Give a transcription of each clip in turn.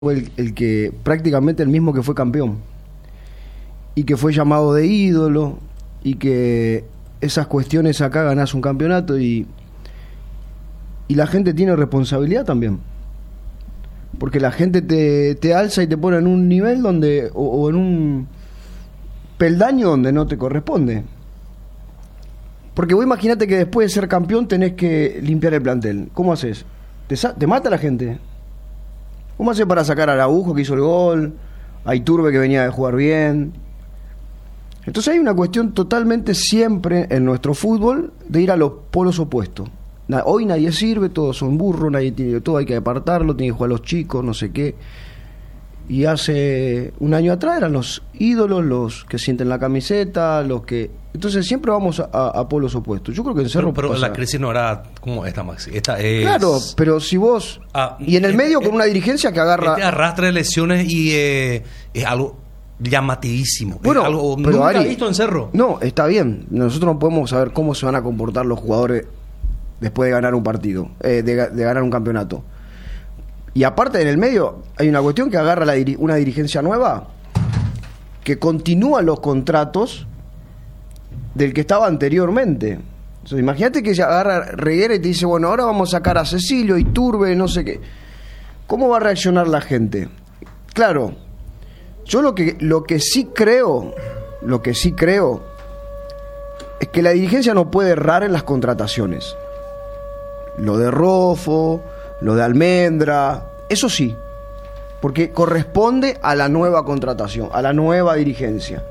fue el que prácticamente el mismo que fue campeón y que fue llamado de ídolo y que esas cuestiones acá ganás un campeonato y la gente tiene responsabilidad también, porque la gente te alza y te pone en un nivel donde o en un peldaño donde no te corresponde, porque vos imaginate que después de ser campeón tenés que limpiar el plantel. ¿Cómo haces? Te mata la gente. ¿Cómo haces para sacar a Araujo, que hizo el gol, a Iturbe, que venía de jugar bien? Entonces hay una cuestión totalmente siempre en nuestro fútbol de ir a los polos opuestos. Hoy nadie sirve, todos son burros, nadie tiene todo, hay que apartarlo, tienen que jugar los chicos, no sé qué. Y hace un año atrás eran los ídolos, los que sienten la camiseta, los que... Entonces siempre vamos a polos opuestos. Yo creo que en Cerro... Pero la crisis no era como esta, Maxi. Esta es... Claro, pero si vos... y en el medio con una dirigencia que agarra... arrastra de lesiones y es algo llamativísimo. Bueno, es algo pero nunca Ari, visto en Cerro. No, está bien. Nosotros no podemos saber cómo se van a comportar los jugadores después de ganar un partido, de ganar un campeonato. Y aparte, en el medio hay una cuestión que agarra una dirigencia nueva que continúa los contratos del que estaba anteriormente. Entonces, imagínate que se agarra Reguera y te dice, bueno, ahora vamos a sacar a Cecilio, Iturbe, no sé qué. ¿Cómo va a reaccionar la gente? Claro, yo lo que sí creo es que la dirigencia no puede errar en las contrataciones. Lo de Rofo, lo de Almendra, eso sí, porque corresponde a la nueva contratación, a la nueva dirigencia.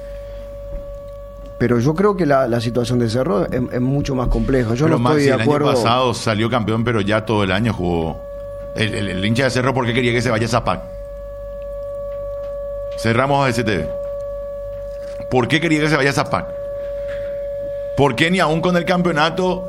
Pero yo creo que la situación de Cerro es mucho más compleja. Yo pero no estoy de acuerdo. El año pasado salió campeón, pero ya todo el año jugó. El hincha de Cerro, ¿por qué quería que se vaya Zapac? Cerramos a STV. ¿Por qué quería que se vaya Zapac? ¿Por qué ni aún con el campeonato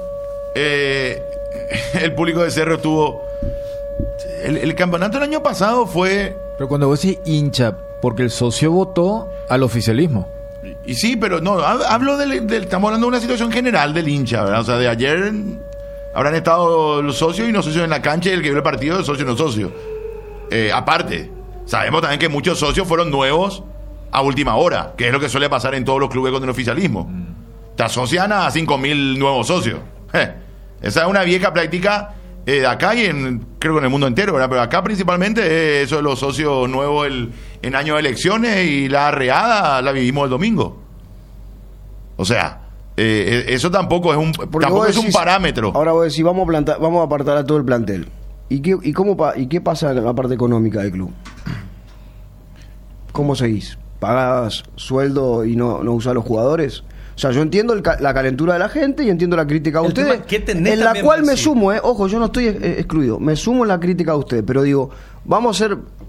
el público de Cerro tuvo... El campeonato del año pasado fue... Pero cuando vos decís hincha, porque el socio votó al oficialismo. Y sí, pero no, hablo estamos hablando de una situación general del hincha, ¿verdad? O sea, de ayer habrán estado los socios y no socios en la cancha, y el que vio el partido, el socio y no socio. Aparte, sabemos también que muchos socios fueron nuevos a última hora, que es lo que suele pasar en todos los clubes con el oficialismo. Te asocian a 5.000 nuevos socios. Esa es una vieja práctica de acá y creo que en el mundo entero, ¿verdad? Pero acá principalmente eso de los socios nuevos en año de elecciones, y la arreada la vivimos el domingo. O sea, eso tampoco es un parámetro. Ahora vos decís, vamos a apartar a todo el plantel. ¿Y qué pasa en la parte económica del club? ¿Cómo seguís? ¿Pagás sueldo y no usás los jugadores? O sea, yo entiendo la calentura de la gente y entiendo la crítica a ustedes, en la cual me sumo, ojo, yo no estoy excluido, me sumo en la crítica a ustedes, pero digo, vamos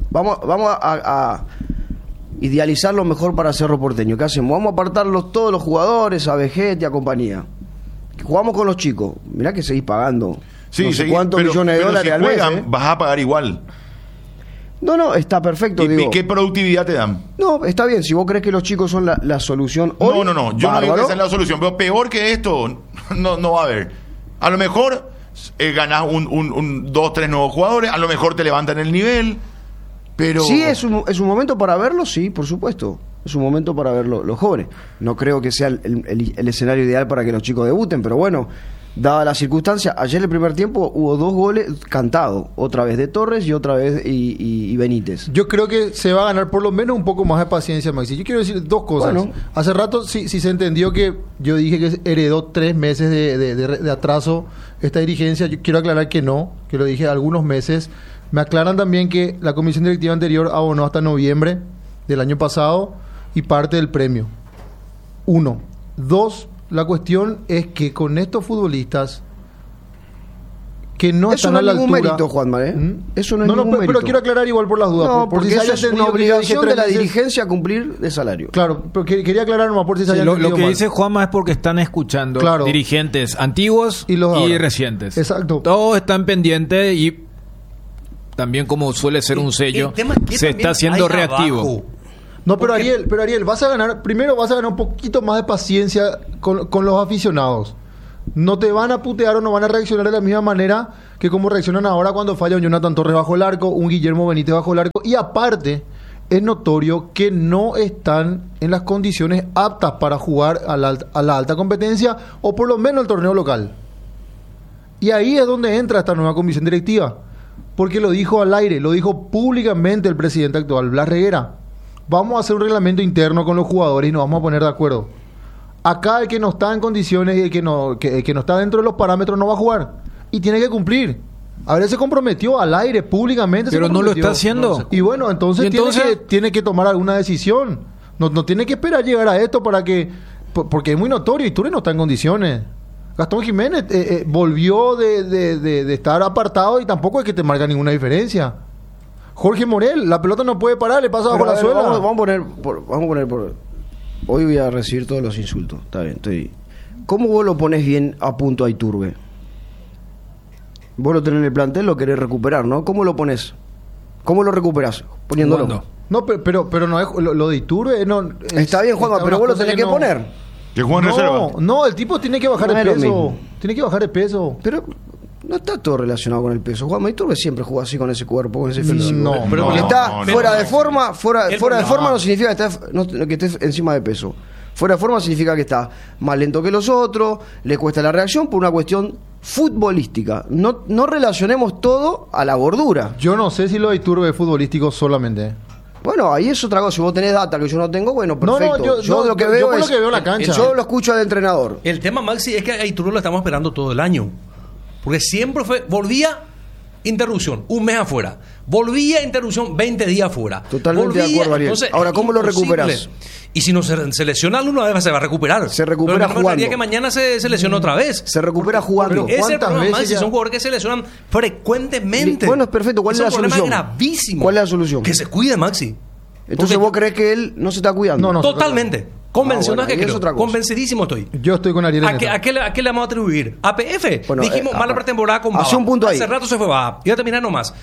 a idealizar lo mejor para Cerro Porteño. ¿Qué hacemos? Vamos a apartar todos los jugadores, a Vegetti, a compañía. Jugamos con los chicos, mirá que seguís pagando no sé cuántos millones de dólares al mes. Vas a pagar igual. No, está perfecto. ¿Y qué productividad te dan? No, está bien, si vos crees que los chicos son la solución hoy, no, yo no digo que sea la solución, pero peor que esto no va a haber. A lo mejor ganás 2, 3 nuevos jugadores, a lo mejor te levantan el nivel, pero... Sí, es un momento para verlo, sí, por supuesto. Es un momento para ver los jóvenes. No creo que sea el escenario ideal para que los chicos debuten, pero bueno, dada la circunstancia, ayer en el primer tiempo hubo 2 goles cantados, otra vez de Torres y otra vez y Benítez. Yo creo que se va a ganar por lo menos un poco más de paciencia, Maxi. Yo quiero decir 2 cosas. Bueno, hace rato sí se entendió que yo dije que heredó 3 meses de atraso esta dirigencia. Yo quiero aclarar que no, que lo dije algunos meses. Me aclaran también que la comisión directiva anterior abonó hasta noviembre del año pasado y parte del premio. 1. 2. La cuestión es que con estos futbolistas que no están a la altura... Eso no es ningún mérito, Juanma, Eso no es ningún mérito. Pero quiero aclarar igual por las dudas. No, porque eso es una obligación de la dirigencia cumplir de salario. Claro, pero quería aclarar nomás por si se lo que dice Juanma es porque están escuchando dirigentes antiguos y recientes. Exacto. Todos están pendientes y también, como suele ser un sello, se está haciendo reactivo. Abajo. No, pero Ariel, vas a ganar un poquito más de paciencia con los aficionados. no te van a putear o no van a reaccionar de la misma manera que como reaccionan ahora cuando falla un Jonathan Torres bajo el arco, un Guillermo Benítez bajo el arco. Y aparte, es notorio que no están en las condiciones aptas para jugar a la alta competencia o por lo menos el torneo local. Y ahí es donde entra esta nueva comisión directiva. Porque lo dijo al aire, lo dijo públicamente el presidente actual, Blas Reguera. Vamos a hacer un reglamento interno con los jugadores y nos vamos a poner de acuerdo. Acá el que no está en condiciones y el que no está dentro de los parámetros no va a jugar. Y tiene que cumplir. A ver, se comprometió al aire públicamente. Pero no lo está haciendo. Y bueno, entonces tiene que tomar alguna decisión. No tiene que esperar llegar a esto para que... Porque es muy notorio. Iturbe no está en condiciones. Gastón Jiménez volvió de estar apartado y tampoco es que te marca ninguna diferencia. Jorge Morel, la pelota no puede parar, le pasa bajo la suela. Vamos a poner por... Hoy voy a recibir todos los insultos. Está bien, ¿Cómo vos lo pones bien a punto a Iturbe? Vos lo tenés en el plantel, lo querés recuperar, ¿no? ¿Cómo lo pones? ¿Cómo lo recuperás? Poniéndolo. ¿Cuándo? No, pero no es lo de Iturbe. No, está bien, Juanma, pero vos lo tenés que poner. ¿Que juega en reserva? No, el tipo tiene que bajar de peso. Tiene que bajar de peso. Pero no está todo relacionado con el peso. Juanma Iturbe siempre jugó así con ese cuerpo, con ese físico. No, está fuera de forma. Fuera de forma no significa que esté encima de peso. Fuera de forma significa que está más lento que los otros, le cuesta la reacción por una cuestión futbolística. No relacionemos todo a la gordura. Yo no sé si lo de Iturbe es futbolístico solamente. Bueno, ahí es otra cosa. Si vos tenés data que yo no tengo, bueno, perfecto. Yo lo que veo es... la cancha. Yo lo escucho al entrenador. El tema, Maxi, es que a Iturbe lo estamos esperando todo el año. Porque siempre volvía interrupción, un mes afuera. Volvía interrupción, 20 días afuera. Totalmente de acuerdo, Ariel. Entonces, ahora, ¿cómo lo recuperas? Y si no se lesiona alguna vez, se va a recuperar. Se recupera jugando. Pero que mañana se lesiona otra vez. Se recupera jugando. Pero ese problema, Maxi, son jugadores que se lesionan frecuentemente. Bueno, es perfecto. ¿Cuál es la solución? Es un problema gravísimo. ¿Cuál es la solución? Que se cuide, Maxi. Entonces, ¿vos crees que él no se está cuidando? No, totalmente. Convencional que creo. Convencidísimo estoy. Yo estoy con Ariel. ¿A qué le vamos a atribuir? ¿A PF? Bueno, dijimos mala pretemporada con Baba. Hace un punto ahí. Hace rato se fue Baba. Iba a terminar nomás.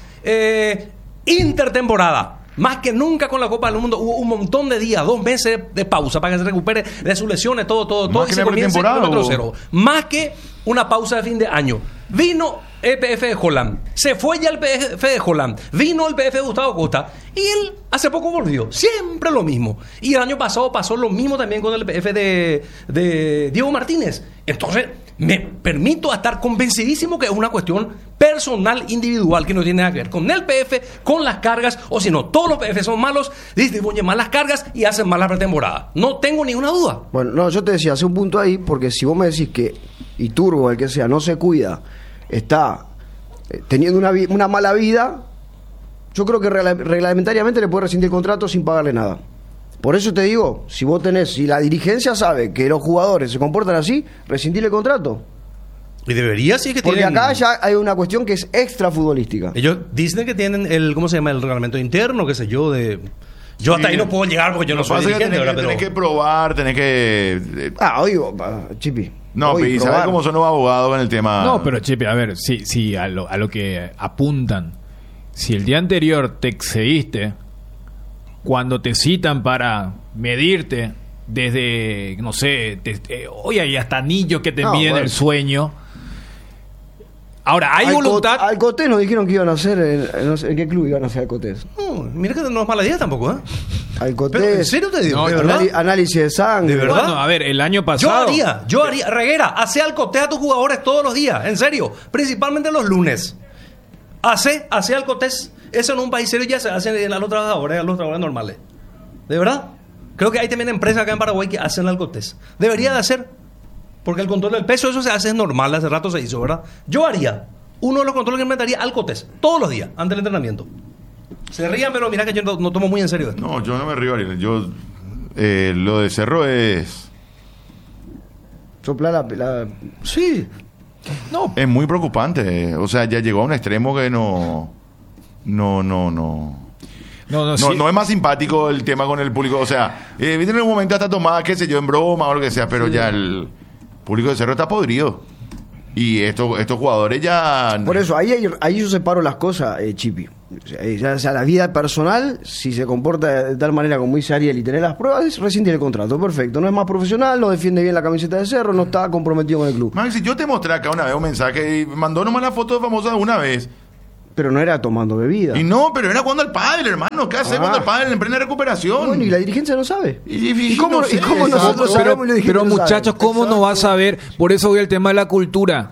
Intertemporada. Más que nunca con la Copa del Mundo hubo un montón de días, 2 meses de pausa para que se recupere de sus lesiones, todo. Más y que se la comienza pretemporada, kilómetro cero. Más que una pausa de fin de año. Vino el PF de Holland. Se fue ya el PF de Holland. Vino el PF de Gustavo Costa. Y él hace poco volvió. Siempre lo mismo. Y el año pasado pasó lo mismo también con el PF de Diego Martínez. Entonces, me permito estar convencidísimo que es una cuestión personal, individual, que no tiene nada que ver con el PF, con las cargas, o si no, todos los PF son malos, distribuyen mal las cargas y hacen mal la pretemporada. No tengo ninguna duda. Bueno, no, yo te decía, hace un punto ahí, porque si vos me decís que Iturbe, el que sea, no se cuida, está teniendo una mala vida, yo creo que reglamentariamente le puede rescindir el contrato sin pagarle nada. Por eso te digo, si la dirigencia sabe que los jugadores se comportan así, rescindirle el contrato. Y debería, sí, que porque acá ya hay una cuestión que es extra futbolística. Ellos dicen que tienen ¿cómo se llama? El reglamento interno, qué sé yo, de... Yo hasta ahí no puedo llegar porque yo no soy dirigente, ¿verdad? Tenés que probar, tenés que... oigo, Chipi. No, y sabes cómo son los abogados en el tema... No, pero Chipi, a ver, sí, a lo que apuntan. Si el día anterior te excediste, cuando te citan para medirte desde, no sé, hoy hay hasta anillos que te miden el sueño. Ahora, hay voluntad... Alcotés nos dijeron que iban a hacer, ¿en qué club iban a hacer Alcotés? No, mira que no es mala idea tampoco, ¿eh? Alcotés... ¿Pero en serio te digo? No, ¿de verdad? Análisis de sangre. ¿De verdad? Bueno, a ver, el año pasado... Yo haría, Reguera, hace Alcotés a tus jugadores todos los días, en serio, principalmente los lunes. Hace Alcotés, eso en un país serio ya se hace a los trabajadores normales. ¿De verdad? Creo que hay también empresas acá en Paraguay que hacen Alcotés. Debería de hacer... Porque el control del peso, eso se hace normal, hace rato se hizo, ¿verdad? Yo haría uno de los controles que me daría Alcotés, todos los días, antes del entrenamiento. Se rían, pero mira que yo no tomo muy en serio esto. No, yo no me río, Ariel. Yo, lo de Cerro es... Soplar la... Sí. No. Es muy preocupante. O sea, ya llegó a un extremo que no es más simpático el tema con el público. O sea, en un momento hasta tomada, qué sé yo, en broma o lo que sea, pero ya el público de Cerro está podrido. Y estos jugadores ya... Por eso, ahí yo separo las cosas, Chipi. O sea, la vida personal, si se comporta de tal manera como dice Ariel y tener las pruebas, recién tiene el contrato, perfecto. No es más profesional, no defiende bien la camiseta de Cerro, no está comprometido con el club. Maxi, yo te mostré acá una vez un mensaje y mandó nomás la foto famosa de una vez. Pero no era tomando bebida. Y no, pero era jugando al pádel, hermano. ¿Qué hace cuando el pádel en plena recuperación? Bueno, y la dirigencia no sabe. ¿Y cómo, no sé, cómo nosotros exacto. sabemos y la dirigencia Pero no sabe? muchachos, ¿cómo no va a saber? Por eso voy al tema de la cultura.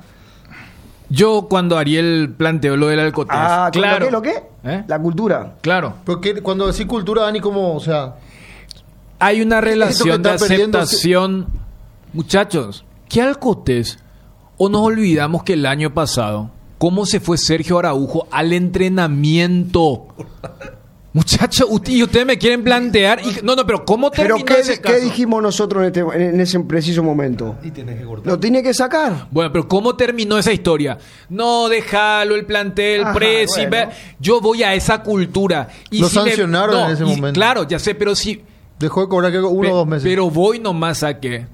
Yo cuando Ariel planteó lo del Alcotés, claro. ¿Lo qué? ¿Eh? La cultura. Claro. Porque cuando decís cultura, Dani, como, o sea, Hay una relación de está perdiendo- aceptación. Muchachos, ¿qué Alcotés? ¿O nos olvidamos que el año pasado, cómo se fue Sergio Araujo al entrenamiento? Muchachos, ustedes me quieren plantear... No, pero ¿cómo Pero terminó ese ¿qué caso? dijimos nosotros en ese preciso momento? Y tienes que cortar. Lo tiene que sacar. Bueno, pero ¿cómo terminó esa historia? No, déjalo, el plantel, Ajá, Presi, bueno. yo voy a esa cultura. Y Lo si me- sancionaron en ese momento. Claro, ya sé, pero si... dejó de cobrar que 1 o 2 meses. Pero voy nomás a qué.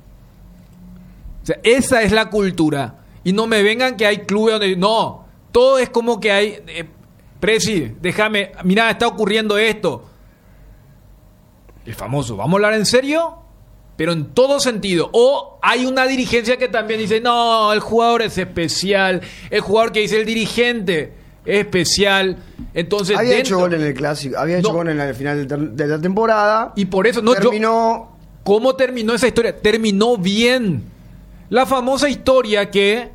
O sea, esa es la cultura. Y no me vengan que hay clubes donde... No, todo es como que hay... Presi, déjame... Mira, está ocurriendo esto. El famoso, ¿vamos a hablar en serio? Pero en todo sentido. O hay una dirigencia que también dice, no, el jugador es especial. El jugador que dice el dirigente es especial. Entonces, Había hecho dentro- gol en el clásico, había hecho No. gol en el final de la temporada. Y por eso... No, terminó. ¿Cómo terminó esa historia? Terminó bien. La famosa historia que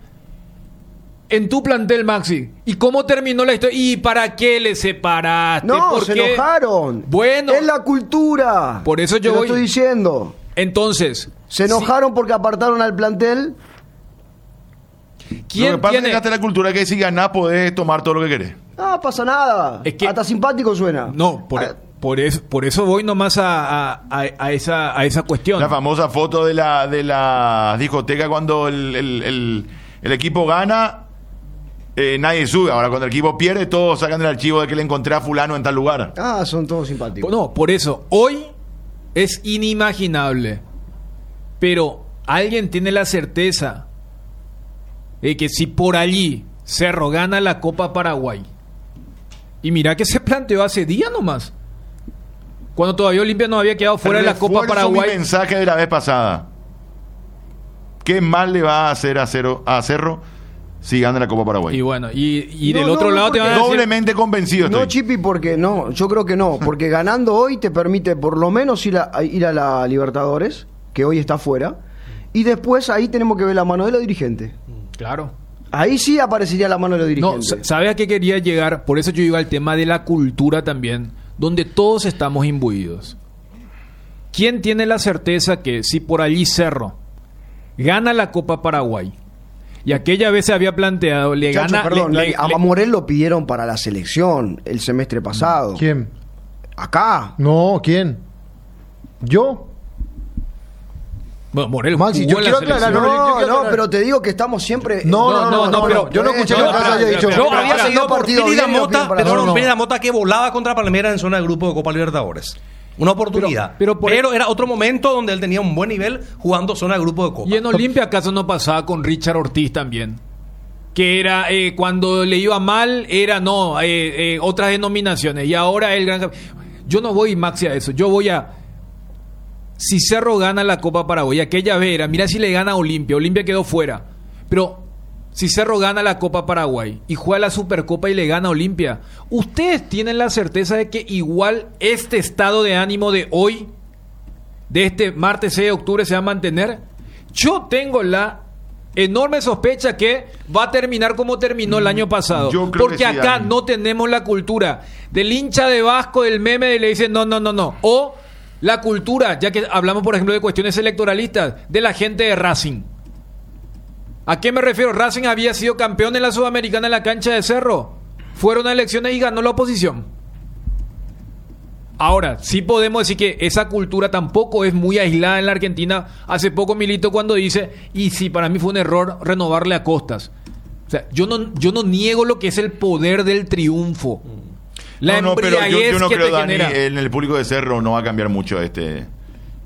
en tu plantel, Maxi. ¿Y cómo terminó la historia? ¿Y para qué le separaste? No, ¿Por se qué? enojaron. Bueno. Es la cultura. Por eso yo Te lo voy- estoy diciendo. Entonces, Se enojaron porque apartaron al plantel. ¿quién Lo que pasa tiene? es que hasta la cultura que si ganás podés tomar todo lo que querés. No pasa nada. Es que- Hasta simpático suena. No, por eso voy nomás a esa cuestión. La famosa foto de la discoteca cuando el equipo gana, nadie sube. Ahora cuando el equipo pierde, todos sacan el archivo de que le encontré a fulano en tal lugar. Son todos simpáticos. No, por eso, hoy es inimaginable. Pero alguien tiene la certeza de que si por allí Cerro gana la Copa Paraguay, y mira que se planteó hace días nomás, cuando todavía Olimpia no había quedado fuera de la Copa Refuerzo mi Paraguay. mensaje de la vez pasada. ¿Qué mal le va a hacer a Cerro si gana la Copa Paraguay? Y bueno, y No, del no, otro no, lado te porque van a decir... Doblemente convencido No, estoy. Chipi, porque no. Yo creo que no. Porque ganando hoy te permite por lo menos ir a la Libertadores, que hoy está fuera. Y después ahí tenemos que ver la mano de los dirigentes. Claro. Ahí sí aparecería la mano de los No, dirigentes. ¿sabes a qué quería llegar? Por eso yo iba al tema de la cultura también, donde todos estamos imbuidos. ¿Quién tiene la certeza que si por allí Cerro gana la Copa Paraguay y aquella vez se había planteado, le Chacho, gana... perdón, le- a Morel lo pidieron para la selección el semestre pasado. ¿Quién? Acá. No, ¿quién? ¿Yo? Bueno, Morel Maxi, jugó yo en la quiero aclarar, selección. yo quiero aclarar. Pero te digo que estamos siempre. No, pero yo no escuché Yo lo que haya dicho. Yo había Espera, seguido por partido Pérez bien y lo Mota, piden para- pero No, no. Pérez Mota que volaba contra Palmeiras en zona de grupo de Copa Libertadores. Una oportunidad. Pero Era otro momento donde él tenía un buen nivel jugando zona de grupo de Copa. Y en Olimpia acaso no pasaba con Richard Ortiz también. Que era, cuando le iba mal, era otras denominaciones. Y ahora el gran... Yo no voy, Maxi, a eso. Yo voy a... Si Cerro gana la Copa Paraguay, aquella vez era, mira si le gana a Olimpia. Olimpia quedó fuera. Pero si Cerro gana la Copa Paraguay y juega la Supercopa y le gana a Olimpia, ¿ustedes tienen la certeza de que igual este estado de ánimo de hoy, de este martes 6 de octubre, se va a mantener? Yo tengo la enorme sospecha que va a terminar como terminó el año pasado. Yo creo Porque que sí, acá Dani. no tenemos la cultura del hincha de Vasco, del meme de le dicen no. O la cultura, ya que hablamos, por ejemplo, de cuestiones electoralistas, de la gente de Racing. ¿A qué me refiero? Racing había sido campeón en la Sudamericana en la cancha de Cerro. Fueron a elecciones y ganó la oposición. Ahora, sí podemos decir que esa cultura tampoco es muy aislada en la Argentina. Hace poco Milito cuando dice, y sí, para mí fue un error renovarle a Costas. O sea, yo no niego lo que es el poder del triunfo. La pero embriaguez yo no que creo, te Dani, genera. en el público de Cerro no va a cambiar mucho este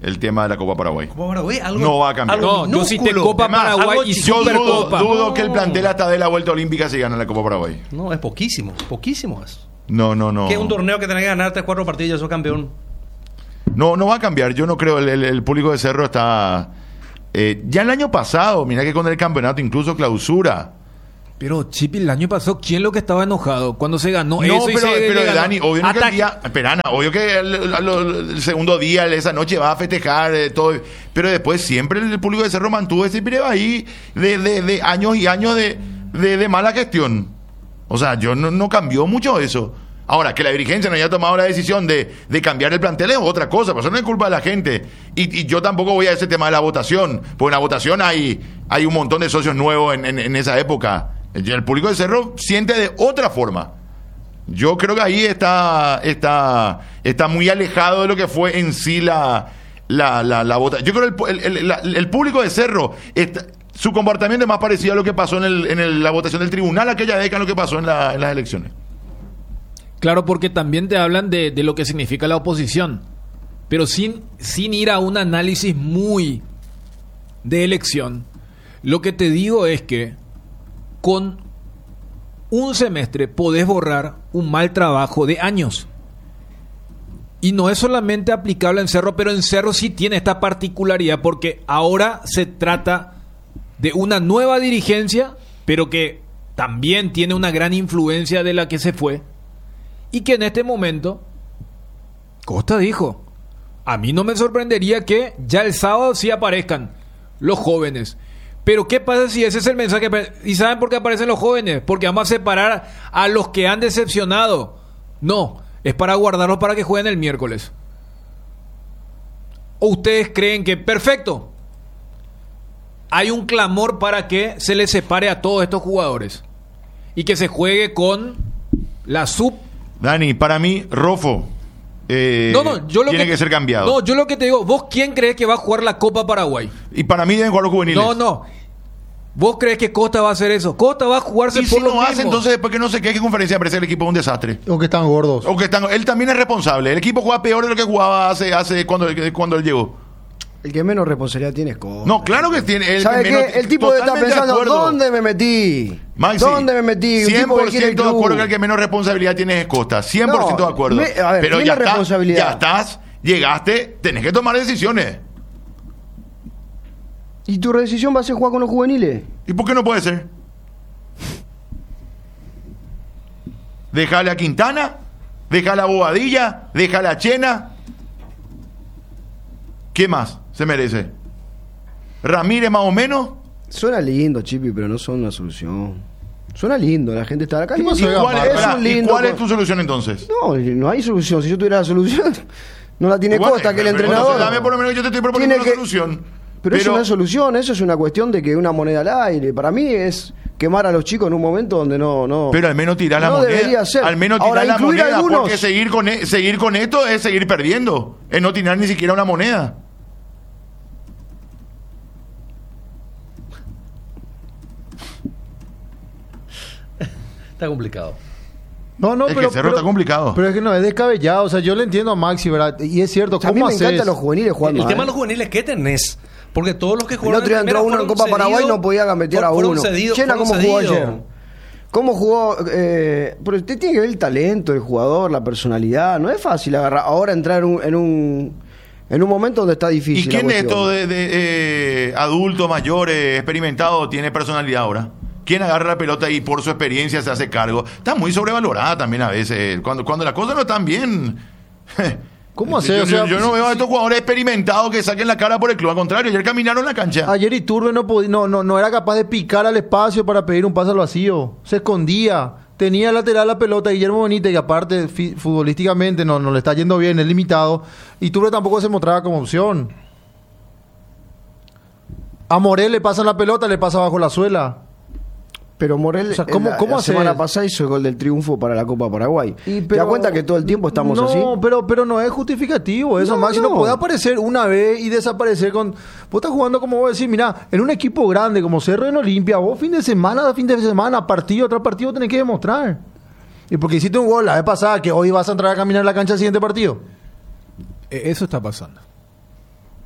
el tema de la Copa Paraguay. Copa Paraguay, algo, No va a cambiar. algo No, yo cité minúsculo. Copa Además, Paraguay algo y Yo Supercopa. dudo que el plantel hasta de la vuelta olímpica se gana la Copa Paraguay. No, es poquísimo, poquísimo es. No. Que es un torneo que tenés que ganar 3-4 partidos y ya sos campeón. No va a cambiar. Yo no creo. El público de Cerro está. Ya el año pasado, mira que con el campeonato, incluso clausura. Pero, Chipi, el año pasado, ¿quién lo que estaba enojado cuando se ganó No, eso? pero Dani, obvio que el Ataque. día. Perana, obvio que el segundo día, esa noche va a festejar todo. Pero después siempre el público de Cerro mantuvo ese pireo ahí de años y años de mala gestión. O sea, yo no cambió mucho eso. Ahora, que la dirigencia no haya tomado la decisión de cambiar el plantel es otra cosa, pero eso no es culpa de la gente. Y yo tampoco voy a ese tema de la votación, porque en la votación hay un montón de socios nuevos en esa época. El público de Cerro siente de otra forma. Yo creo que ahí está muy alejado de lo que fue en sí la votación. Yo creo que el público de Cerro... su comportamiento es más parecido a lo que pasó en la votación del tribunal aquella década, a lo que pasó en las elecciones. Claro, porque también te hablan de lo que significa la oposición, pero sin ir a un análisis muy de elección. Lo que te digo es que con un semestre podés borrar un mal trabajo de años. Y no es solamente aplicable en Cerro, pero en Cerro sí tiene esta particularidad, porque ahora se trata de una nueva dirigencia, pero que también tiene una gran influencia de la que se fue. Y que en este momento, Costa dijo, a mí no me sorprendería que ya el sábado sí aparezcan los jóvenes. Pero ¿qué pasa si ese es el mensaje? ¿Y saben por qué aparecen los jóvenes? Porque vamos a separar a los que han decepcionado. No, es para guardarlos para que jueguen el miércoles. ¿O ustedes creen que, perfecto, hay un clamor para que se les separe a todos estos jugadores y que se juegue con la sub? Dani, para mí, Rofo tiene que ser cambiado. No, yo lo que te digo, ¿vos quién crees que va a jugar la Copa Paraguay? Y para mí deben jugar los juveniles. No. ¿Vos crees que Costa va a hacer eso? Costa va a jugarse y por si lo no mismo. hace, entonces después que no sé qué conferencia de prensa, el equipo es un desastre. O que están gordos. Él también es responsable. El equipo juega peor de lo que jugaba hace cuando él llegó. El que menos responsabilidad tiene es Costa. No, claro que tiene. ¿Sabe qué? El tipo está pensando, ¿dónde me metí? Maxi, ¿Dónde me metí? 100% de acuerdo que el que menos responsabilidad tiene es Costa. 100% de acuerdo. A ver, pero tiene ya responsabilidad. Llegaste, tenés que tomar decisiones. ¿Y tu decisión va a ser jugar con los juveniles? ¿Y por qué no puede ser? Déjale a Quintana, déjale a Bobadilla, déjale a Chena. ¿Qué más se merece? Ramírez más o menos. Suena lindo, Chipi, pero no son una solución. Suena lindo, la gente está acá. ¿Qué pasó, ¿Y cuál es tu solución entonces? No hay solución. Si yo tuviera la solución, no la tiene Bueno, Costa, que el pero entrenador. entonces dame por lo menos, yo te estoy proponiendo una solución. Pero eso no es solución, eso es una cuestión de que una moneda al aire. Para mí es quemar a los chicos en un momento donde no. Pero al menos tirar la no moneda. debería ser. Al menos Ahora, tirar la incluir moneda, algunos. porque seguir con esto es seguir perdiendo. Es no tirar ni siquiera una moneda. Está complicado. No, Es que Cerro está complicado. Pero es que no, es descabellado. O sea, yo le entiendo a Maxi, ¿verdad? Y es cierto, O sea, a mí ¿cómo me haces? encantan los juveniles jugando. El tema de los juveniles, ¿qué tenés? Porque todos los que El jugaron otro día en entró primera uno en fueron Copa Paraguay y cedidos, no podía gambetear a fueron uno. cedidos, Chena, fueron ¿cómo jugó cedidos. ayer? ¿Cómo jugó? Pero usted tiene que ver el talento del jugador, la personalidad. No es fácil agarrar. Ahora entrar en un momento donde está difícil. ¿Y quién la de cuestión. estos de adultos mayores, experimentados, tiene personalidad ahora? ¿Quién agarra la pelota y por su experiencia se hace cargo? Está muy sobrevalorada también a veces. Cuando las cosas no están bien. ¿Cómo hacer? Yo no veo a estos jugadores experimentados que saquen la cara por el club. Al contrario, ayer caminaron la cancha. Ayer Iturbe no era capaz de picar al espacio para pedir un pase al vacío. Se escondía. Tenía lateral la pelota Guillermo Benítez, que aparte futbolísticamente no le está yendo bien, es limitado. Iturbe tampoco se mostraba como opción. A Morel le pasan la pelota, le pasa bajo la suela. Pero Morel, O sea, ¿cómo la hacer? semana pasada hizo el gol del triunfo para la Copa Paraguay. ¿Te Pero- das cuenta que todo el tiempo estamos así? No, pero no es justificativo eso, No, Maxi. No no. puede aparecer una vez y desaparecer con... Vos estás jugando, como vos decís, mira, en un equipo grande como Cerro en Olimpia, vos fin de semana, partido tras partido tenés que demostrar. Y porque hiciste un gol la vez pasada, que hoy vas a entrar a caminar a la cancha al siguiente partido. Eso está pasando.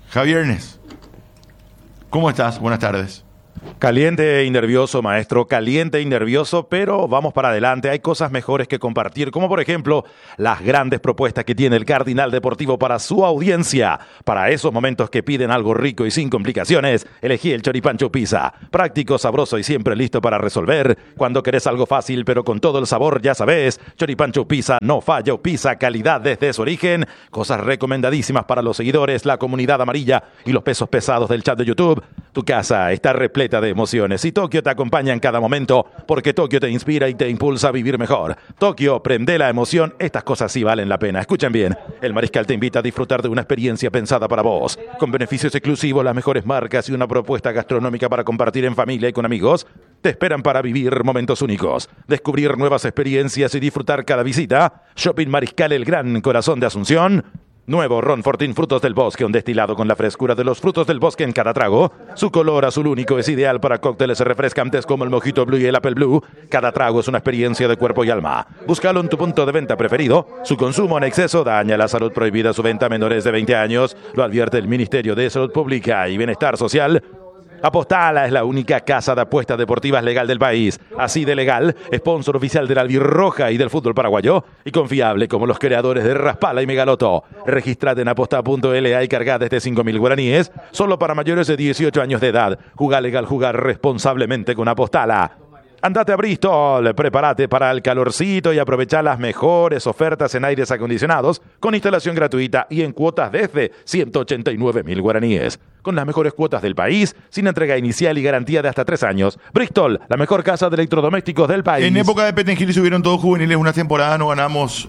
Javiernes, ¿cómo estás? Buenas tardes. Caliente y nervioso, maestro, caliente y nervioso, pero vamos para adelante. Hay cosas mejores que compartir, como por ejemplo las grandes propuestas que tiene el Cardinal Deportivo para su audiencia. Para esos momentos que piden algo rico y sin complicaciones, elegí el Choripán Choupisa. Práctico, sabroso y siempre listo para resolver. Cuando querés algo fácil, pero con todo el sabor, ya sabés, Choripán Choupisa no falla, pisa calidad desde su origen. Cosas recomendadísimas para los seguidores, la comunidad amarilla y los pesos pesados del chat de YouTube. Tu casa está repleta de emociones y Tokio te acompaña en cada momento porque Tokio te inspira y te impulsa a vivir mejor. Tokio, prende la emoción, estas cosas sí valen la pena. Escuchen bien, el Mariscal te invita a disfrutar de una experiencia pensada para vos, con beneficios exclusivos, las mejores marcas y una propuesta gastronómica para compartir en familia y con amigos. Te esperan para vivir momentos únicos, descubrir nuevas experiencias y disfrutar cada visita. Shopping Mariscal, el gran corazón de Asunción. Nuevo Ron Fortín Frutos del Bosque, un destilado con la frescura de los frutos del bosque en cada trago. Su color azul único es ideal para cócteles refrescantes como el Mojito Blue y el Apple Blue. Cada trago es una experiencia de cuerpo y alma. Búscalo en tu punto de venta preferido. Su consumo en exceso daña la salud, prohibida su venta a menores de 20 años. Lo advierte el Ministerio de Salud Pública y Bienestar Social. Apostala es la única casa de apuestas deportivas legal del país. Así de legal, sponsor oficial de la albirroja y del fútbol paraguayo. Y confiable como los creadores de Raspala y Megaloto. Registrate en aposta.la y cargá desde 5.000 guaraníes. Solo para mayores de 18 años de edad. Jugá legal, jugar responsablemente con Apostala. Andate a Bristol, prepárate para el calorcito y aprovechá las mejores ofertas en aires acondicionados con instalación gratuita y en cuotas desde 189.000 guaraníes. Con las mejores cuotas del país, sin entrega inicial y garantía de hasta 3 años. Bristol, la mejor casa de electrodomésticos del país. En época de Petengil subieron todos juveniles, unas temporadas no ganamos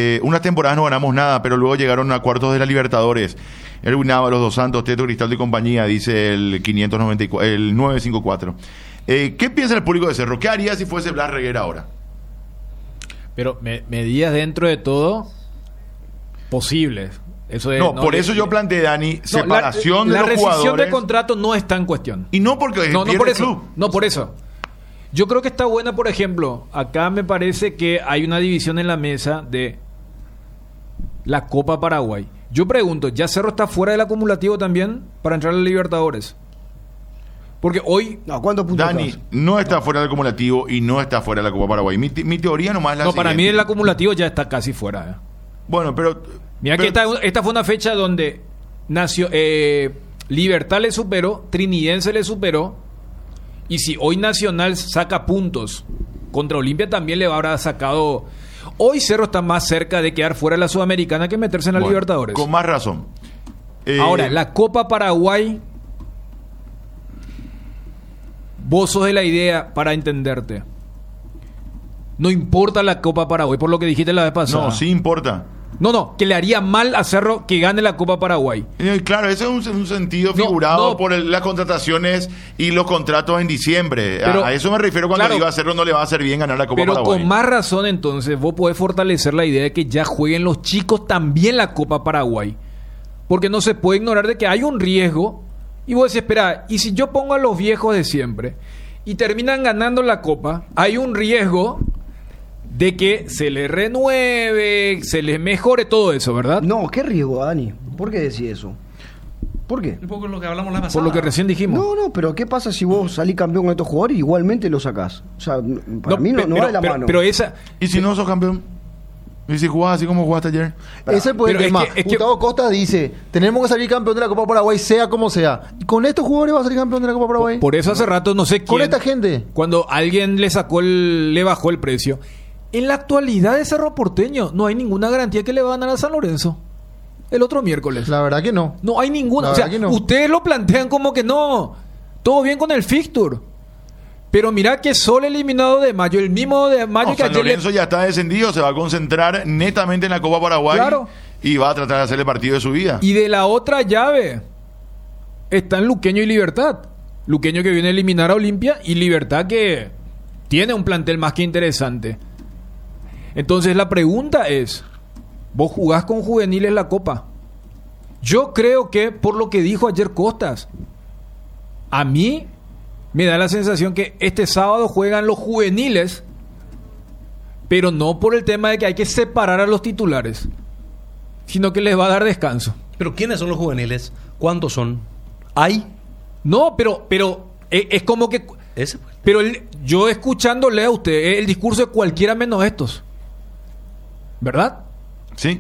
nada, pero luego llegaron a cuartos de la Libertadores. El Ábalos, Dos Santos, Teto, Cristal y compañía, dice el 594, el 954. ¿Qué piensa el público de Cerro? ¿Qué haría si fuese Blas Reguera ahora? Pero medidas dentro de todo posibles. Eso es, no, por eso yo planteé, Dani, separación de los jugadores. La rescisión de contrato no está en cuestión. Y no porque no por el eso. club. No por eso. Yo creo que está buena, por ejemplo, acá me parece que hay una división en la mesa de la Copa Paraguay. Yo pregunto, ¿ya Cerro está fuera del acumulativo también para entrar a la Libertadores? Porque hoy... No, ¿cuántos puntos? Dani, estás? no está fuera del acumulativo y no está fuera de la Copa Paraguay. Mi teoría nomás es la No, siguiente. para mí el acumulativo ya está casi fuera. Bueno, pero... Mira que esta fue una fecha donde Libertad le superó, Trinidense le superó, y si hoy Nacional saca puntos contra Olimpia también le habrá sacado... Hoy Cerro está más cerca de quedar fuera de la Sudamericana que meterse en la Libertadores. Con más razón. Ahora, la Copa Paraguay... Vos sos de la idea, para entenderte, no importa la Copa Paraguay, por lo que dijiste la vez pasada. No, sí importa. No, que le haría mal a Cerro que gane la Copa Paraguay. Claro, ese es un sentido figurado por las contrataciones y los contratos en diciembre. Pero, a eso me refiero cuando digo a Cerro no le va a hacer bien ganar la Copa Paraguay. Pero con más razón, entonces, vos podés fortalecer la idea de que ya jueguen los chicos también la Copa Paraguay. Porque no se puede ignorar de que hay un riesgo. Y vos decís, espera, y si yo pongo a los viejos de siempre y terminan ganando la Copa, hay un riesgo de que se les renueve, se les mejore todo eso, ¿verdad? No, qué riesgo, Dani. ¿Por qué decís eso? ¿Por qué? Un poco lo que hablamos la pasada. Por lo que recién dijimos. No, pero ¿qué pasa si vos salís campeón con estos jugadores y igualmente lo sacás? O sea, para mí no va de la mano. Pero esa... ¿Y si no sos campeón? ¿Y si jugás así como jugaste ayer? Ese puede ser más. Gustavo Costa dice, tenemos que salir campeón de la Copa Paraguay, sea como sea. ¿Y con estos jugadores va a salir campeón de la Copa Paraguay? Por eso hace rato no sé quién... Con esta gente. Cuando alguien le bajó el precio. En la actualidad de Cerro Porteño no hay ninguna garantía que le va a ganar a San Lorenzo el otro miércoles. La verdad que no. No hay ninguna. O sea, no. Ustedes lo plantean como que no. Todo bien con el fixture. Pero mira que Sol eliminado de Mayo, el mismo de Mayo que San ayer Lorenzo ya está descendido, se va a concentrar netamente en la Copa Paraguay. Claro. Y va a tratar de hacer el partido de su vida. Y de la otra llave están Luqueño y Libertad. Luqueño que viene a eliminar a Olimpia y Libertad que tiene un plantel más que interesante. Entonces la pregunta es, ¿vos jugás con juveniles la Copa? Yo creo que, por lo que dijo ayer Costas, a mí me da la sensación que este sábado juegan los juveniles, pero no por el tema de que hay que separar a los titulares, sino que les va a dar descanso. Pero ¿quiénes son los juveniles? ¿Cuántos son? ¿Hay? No, pero es como que... Ese. Pero yo escuchándole a usted el discurso de cualquiera menos estos. ¿Verdad? Sí.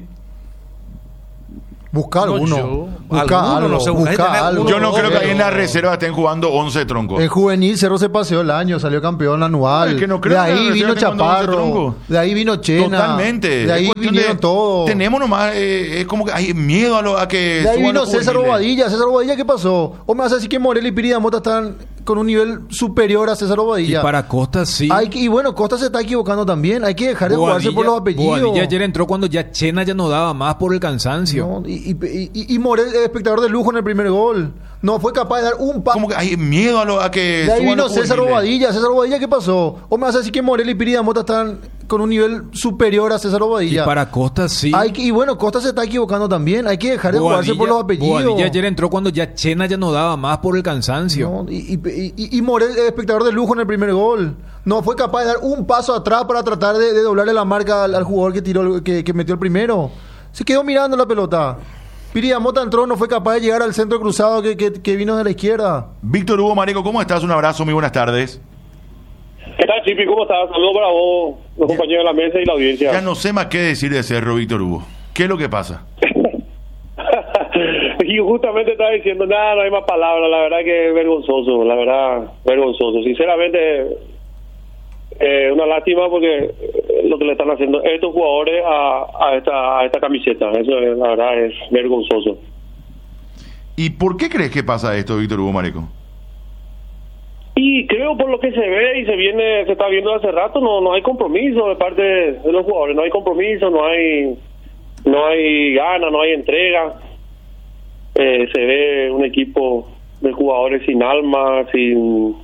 Busca No, alguno. yo- Busca alguno, algo. no sé, Busca hay que tener algo. uno, Yo no dos, creo que ahí en la pero- reserva estén jugando 11 troncos. En juvenil Cerro se paseó el año, salió campeón anual. Es que no creo de que la ahí reserva vino esté jugando 11 Chaparro, troncos. de ahí vino Chena. Totalmente. De Es ahí cuestión vinieron todos. Tenemos nomás, es como que hay miedo a que De ahí suban vino los César juveniles. Bobadilla. César Bobadilla, ¿qué pasó? ¿O me vas a decir que Morel y Pirida Mota están con un nivel superior a César Y Bobadilla? para Costa sí. Y bueno, Costa se está equivocando también. Hay que dejar de jugarse por los apellidos. Bobadilla ayer entró cuando ya Chena ya no daba más por el cansancio. No, y Morel, espectador de lujo en el primer gol. No fue capaz de dar un paso. Como que hay miedo a que De ahí suban vino los César juveniles. Bobadilla. César Bobadilla, ¿qué pasó? ¿O me vas a decir que Morel y Pirida Mota están con un nivel superior a César Y Bobadilla? para Costa sí. Y bueno, Costa se está equivocando también. Hay que dejar de jugarse por los apellidos. Bobadilla ayer entró cuando ya Chena ya no daba más por el cansancio. No, y Morel, espectador de lujo en el primer gol. No fue capaz de dar un paso atrás para tratar de doblarle la marca al jugador que tiró, que metió el primero. Se quedó mirando la pelota. Pirida Mota entró, no fue capaz de llegar al centro cruzado que vino de la izquierda. Víctor Hugo Marico, ¿cómo estás? Un abrazo, muy buenas tardes. ¿Qué tal, Chipi? ¿Cómo estás? Saludos para vos, los compañeros de la mesa y la audiencia. Ya no sé más qué decir de Cerro, Víctor Hugo. ¿Qué es lo que pasa? Y justamente estaba diciendo, nada, no hay más palabras. La verdad que es vergonzoso, la verdad, vergonzoso. Sinceramente, una lástima porque lo que le están haciendo estos jugadores a esta camiseta. Eso, la verdad, es vergonzoso. ¿Y por qué crees que pasa esto, Víctor Hugo Marico? Y creo por lo que se ve y se está viendo hace rato, no hay compromiso de parte de los jugadores, no hay compromiso, no hay ganas, no hay entrega. Se ve un equipo de jugadores sin alma, sin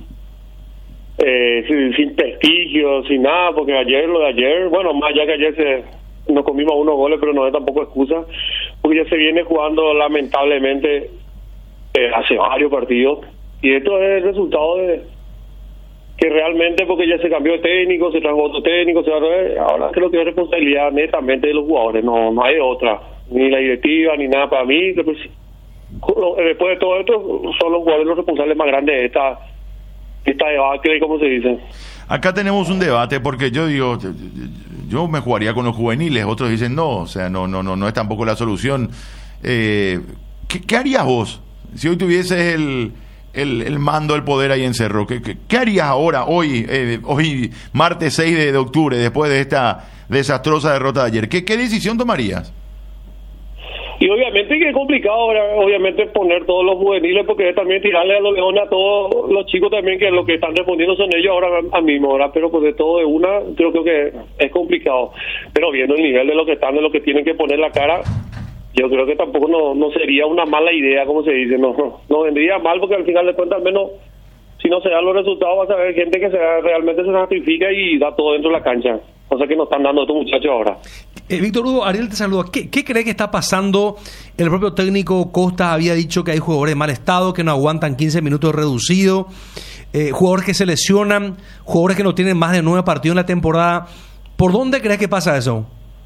prestigio, sin nada, porque lo de ayer, bueno, más allá que ayer nos comimos unos goles, pero no es tampoco excusa, porque ya se viene jugando lamentablemente hace varios partidos, y esto es el resultado de que realmente, porque ya se cambió de técnico, se trajo otro técnico, ahora creo que es responsabilidad netamente de los jugadores, no hay otra, ni la directiva, ni nada. Para mí, después de todo esto, son los jugadores los responsables más grandes de esta debacle, como se dice. Acá tenemos un debate porque yo digo, yo me jugaría con los juveniles, otros dicen no, o sea, no es tampoco la solución. ¿Qué harías vos si hoy tuvieses el mando, el poder ahí en Cerro? ¿Qué harías ahora, hoy martes 6 de octubre, después de esta desastrosa derrota de ayer? ¿Qué decisión tomarías? Y obviamente que es complicado, obviamente, poner todos los juveniles, porque es también tirarle a los leones a todos los chicos también, que lo que están respondiendo son ellos ahora mismo, ¿verdad? Pero pues de todo de una, creo que es complicado. Pero viendo el nivel de lo que están, de lo que tienen que poner la cara, yo creo que tampoco no sería una mala idea, como se dice, no vendría mal, porque al final de cuentas, al menos, si no se dan los resultados, vas a ver gente que realmente se sacrifica y da todo dentro de la cancha, cosa que no están dando estos muchachos ahora. Víctor Hugo, Ariel te saluda. ¿Qué cree que está pasando? El propio técnico Costa había dicho que hay jugadores de mal estado, que no aguantan 15 minutos reducido, jugadores que se lesionan, jugadores que no tienen más de 9 partidos en la temporada. ¿Por dónde crees que pasa eso?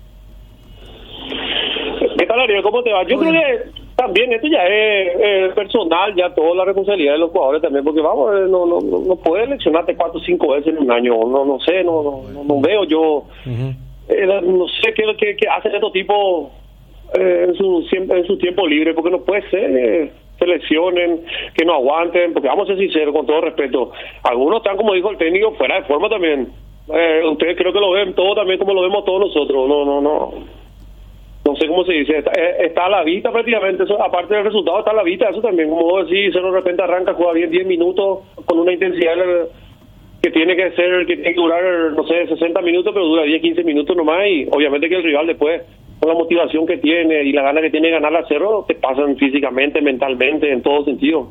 ¿Qué tal, Ariel? ¿Cómo te va? Yo creo que también esto ya es personal, ya toda la responsabilidad de los jugadores también, porque vamos, no puedes lesionarte 4 o 5 veces en un año, no sé, no veo yo, no sé qué hacen estos tipos en su tiempo libre, porque no puede ser se lesionen, que no aguanten, porque vamos a ser sinceros, con todo respeto, algunos están, como dijo el técnico, fuera de forma también. Ustedes creo que lo ven todo también como lo vemos todos nosotros, no sé cómo se dice, está a la vista prácticamente, eso, aparte del resultado está a la vista, eso también, como vos decís, de repente arranca, juega bien 10 minutos con una intensidad que tiene que durar, no sé, 60 minutos, pero dura 10, 15 minutos nomás, y obviamente que el rival después, con la motivación que tiene y la gana que tiene de ganar a Cerro, te pasan físicamente, mentalmente, en todo sentido.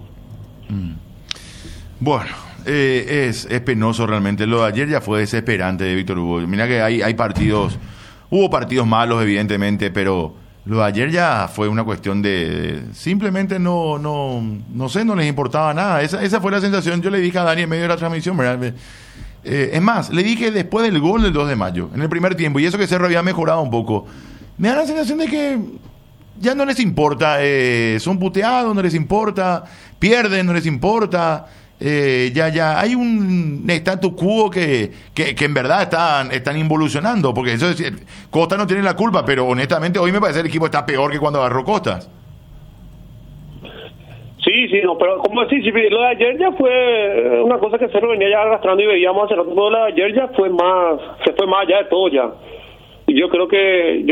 Bueno, es penoso realmente, lo de ayer ya fue desesperante de Víctor Hugo. Mira que hay partidos, hubo partidos malos evidentemente, pero lo de ayer ya fue una cuestión de simplemente no sé, no les importaba nada. Esa fue la sensación. Yo le dije a Dani en medio de la transmisión, ¿verdad? Es más, le dije después del gol del 2 de mayo, en el primer tiempo, y eso que Cerro había mejorado un poco, me da la sensación de que ya no les importa, son puteados, no les importa, pierden, no les importa. Ya hay un status quo que en verdad están involucionando, porque eso es, Costa no tiene la culpa, pero honestamente hoy me parece el equipo está peor que cuando agarró Costas. Sí, no, pero como decís, lo de ayer ya fue una cosa que se lo venía ya arrastrando y veíamos hace rato, pero lo de ayer ya se fue más allá de todo ya. Y yo creo que